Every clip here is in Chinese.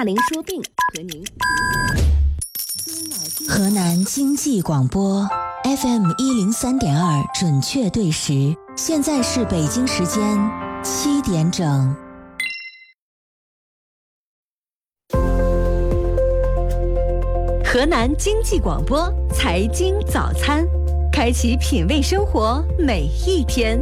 大龄说病和您。 河南经济广播 FM103.2 准确对时，现在是北京时间7点整。 河南经济广播财经早餐，开启品味生活每一天。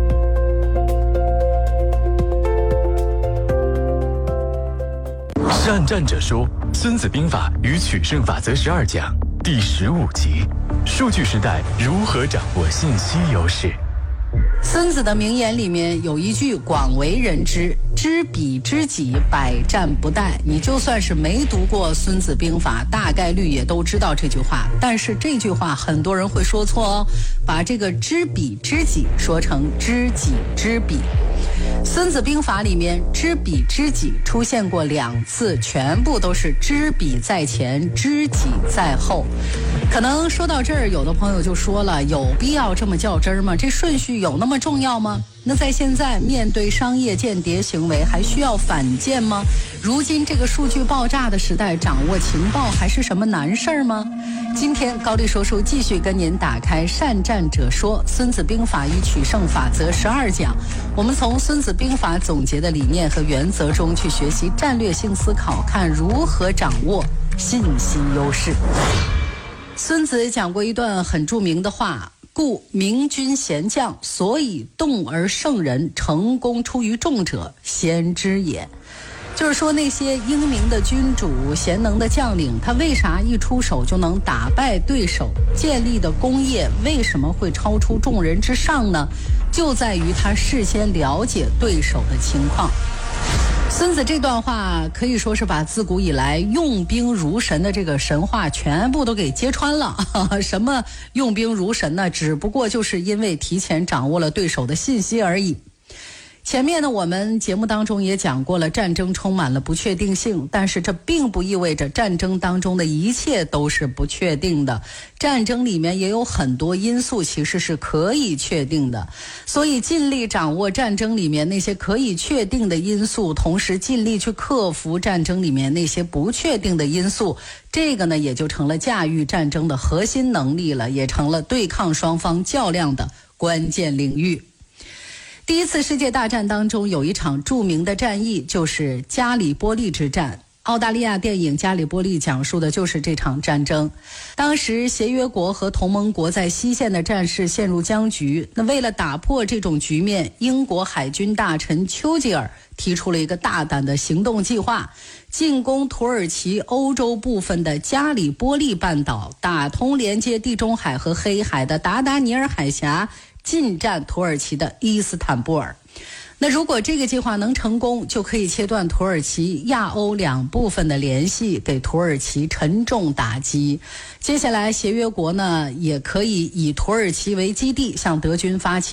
善战者说，孙子兵法与取胜法则12讲第15集，数据时代如何掌握信息优势。 孙子的名言里面有一句广为人知，知彼知己，百战不殆。你就算是没读过孙子兵法，大概率也都知道这句话。但是这句话很多人会说错哦，把这个知彼知己说成知己知彼。孙子兵法里面知彼知己出现过2次，全部都是知彼在前，知己在后。可能说到这儿，有的朋友就说了，有必要这么较真吗？这顺序有那么重要吗？那在现在面对商业间谍行为，还需要反间吗？如今这个数据爆炸的时代，掌握情报还是什么难事儿吗？今天高丽说书继续跟您打开善战者说孙子兵法与取胜法则12讲，我们从孙子兵法总结的理念和原则中去学习战略性思考，看如何掌握信息优势。孙子讲过一段很著名的话，故明君贤将，所以动而胜人，成功出于众者，先知也。就是说那些英明的君主、贤能的将领，他为啥一出手就能打败对手，建立的功业为什么会超出众人之上呢？就在于他事先了解对手的情况。孙子这段话可以说是把自古以来用兵如神的这个神话全部都给揭穿了。什么用兵如神呢？只不过就是因为提前掌握了对手的信息而已。前面呢，我们节目当中也讲过了，战争充满了不确定性，但是这并不意味着战争当中的一切都是不确定的。战争里面也有很多因素其实是可以确定的，所以尽力掌握战争里面那些可以确定的因素，同时尽力去克服战争里面那些不确定的因素，这个呢也就成了驾驭战争的核心能力了，也成了对抗双方较量的关键领域。第一次世界大战当中有一场著名的战役，就是加里波利之战。澳大利亚电影《加里波利》讲述的就是这场战争。当时协约国和同盟国在西线的战事陷入僵局，那为了打破这种局面，英国海军大臣丘吉尔提出了一个大胆的行动计划，进攻土耳其欧洲部分的加里波利半岛，打通连接地中海和黑海的达达尼尔海峡，进占土耳其的伊斯坦布尔。那如果这个计划能成功，就可以切断土耳其亚欧2部分的联系，给土耳其沉重打击。接下来协约国呢，也可以以土耳其为基地向德军发起